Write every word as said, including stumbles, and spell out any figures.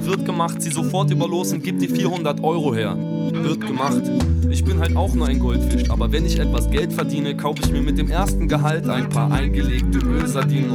wird gemacht, zieh sofort über los und gib die vierhundert Euro her. Wird gemacht. Ich bin halt auch nur ein Goldfisch, aber wenn ich etwas Geld verdiene, kaufe ich mir mit dem ersten Gehalt ein paar eingelegte Ölsardinen